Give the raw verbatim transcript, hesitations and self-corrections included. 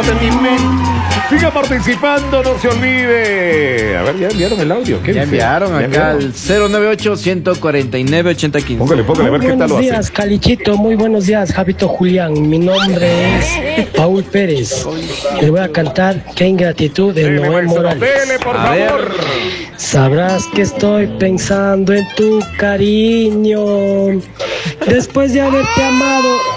de mi mente. Siga participando, no se olvide. A ver, ya enviaron el audio. ¿Qué Ya dice? enviaron ¿Ya acá enviaron? al cero nueve ocho, ciento cuarenta y nueve, ochenta quince. Póngale, póngale, a ver Muy qué tal lo buenos hace. días, Calichito. Muy buenos días, Javito Julián. Mi nombre es Paul Pérez. Les voy a cantar Qué ingratitud de Dele, Noel maestro, Morales. dele, por A favor. ver. Sabrás que estoy pensando en tu cariño. Después de haberte amado